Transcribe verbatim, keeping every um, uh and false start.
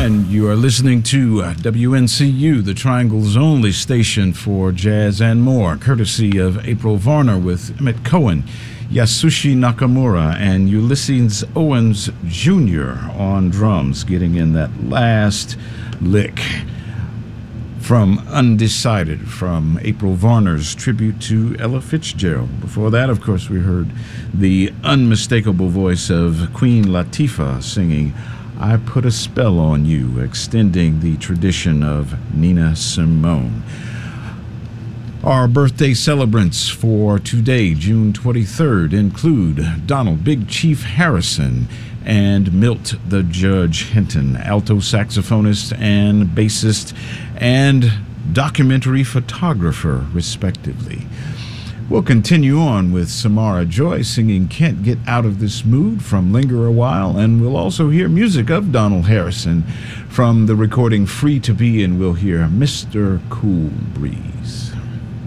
And you are listening to uh, W N C U, the Triangle's only station for jazz and more, courtesy of April Varner with Emmett Cohen, Yasushi Nakamura, and Ulysses Owens Junior on drums, getting in that last lick from Undecided, from April Varner's tribute to Ella Fitzgerald. Before that, of course, we heard the unmistakable voice of Queen Latifah singing I Put a Spell on You, extending the tradition of Nina Simone. Our birthday celebrants for today, June twenty-third, include Donald Big Chief Harrison and Milt the Judge Hinton, alto saxophonist and bassist and documentary photographer, respectively. We'll continue on with Samara Joy singing Can't Get Out of This Mood from Linger a While, and we'll also hear music of Donald Harrison from the recording Free to Be, and we'll hear Mister Cool Breeze.